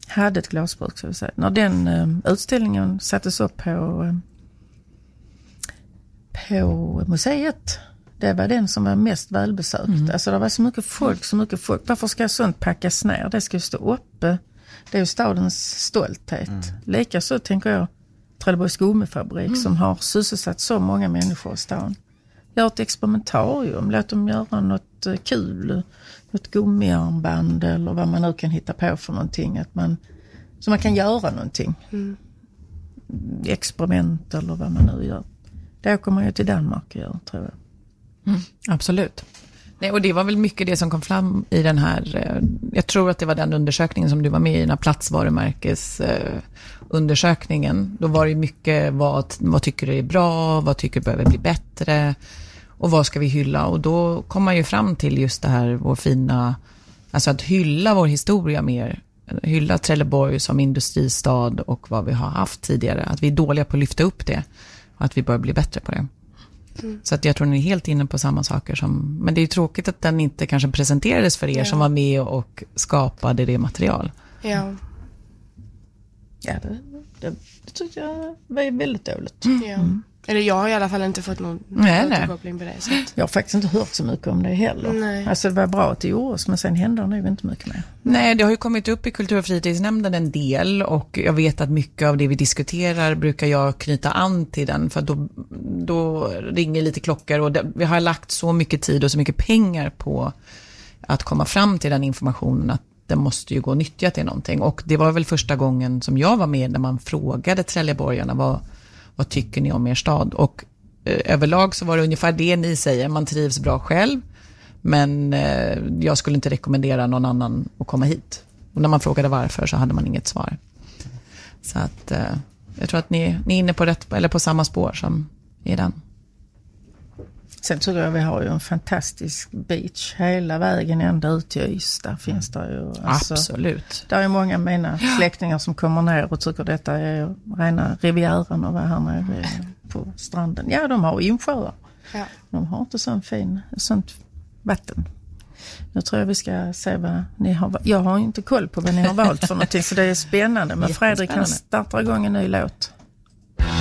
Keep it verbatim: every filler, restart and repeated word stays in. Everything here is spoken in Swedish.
hade ett glasbruk, så att säga. När den eh, utställningen sattes upp på, eh, på museet, det var den som var mest välbesökt. Mm. Alltså det var så mycket folk, så mycket folk. Varför ska sånt packas ner? Det ska ju stå uppe. Det är ju stadens stolthet. Mm. Likaså tänker jag Trelleborgs gummifabrik mm. som har sysselsatt så många människor i stan. Gör ett experimentarium, låt dem göra något kul, något gummiarmband eller vad man nu kan hitta på för någonting. Att man, så man kan göra någonting. Mm. Experiment eller vad man nu gör. Det kommer jag till Danmark att göra, tror jag. Mm, absolut. Nej, och det var väl mycket det som kom fram i den här, jag tror att det var den undersökningen som du var med i, den här platsvarumärkes eh, undersökningen. Då var det mycket, vad, vad tycker du är bra, vad tycker du behöver bli bättre och vad ska vi hylla? Och då kom man ju fram till just det här, vår fina, alltså att hylla vår historia mer, hylla Trelleborg som industristad och vad vi har haft tidigare, att vi är dåliga på att lyfta upp det och att vi bör bli bättre på det. Mm. Så att jag tror ni är helt inne på samma saker som, men det är ju tråkigt att den inte kanske presenterades för er ja. som var med och skapade det material. Ja. Ja, det, det, det tycker jag var väldigt dåligt. Mm. Ja. Mm. Eller jag har i alla fall inte fått någon återkoppling på det sättet. Jag har faktiskt inte hört så mycket om det heller. Nej. Alltså det var bra att det gjordes, men sen händer det nog inte mycket mer. Nej, det har ju kommit upp i kultur- och fritidsnämnden en del och jag vet att mycket av det vi diskuterar brukar jag knyta an till den, för då, då ringer lite klockor och det, vi har lagt så mycket tid och så mycket pengar på att komma fram till den informationen att det måste ju gå att nyttja till någonting. Och det var väl första gången som jag var med när man frågade Trelleborgarna vad Vad tycker ni om er stad? Och eh, överlag så var det ungefär det ni säger. Man trivs bra själv. Men eh, jag skulle inte rekommendera någon annan att komma hit. Och när man frågade varför så hade man inget svar. Så att eh, jag tror att ni, ni är inne på, rätt, eller på samma spår som i den. Sen tror jag vi har ju en fantastisk beach hela vägen ända ut till Ystad finns det ju. Alltså, absolut. Det är många av mina släktingar som kommer ner och tycker detta är rena rivieran och vad här nere på stranden. Ja, de har insjöar. Ja. De har inte sån fin, sånt vatten. Nu tror jag vi ska se vad ni har. Jag har inte koll på vad ni har valt för någonting, så det är spännande. Men Fredrik kan starta igång en ny låt.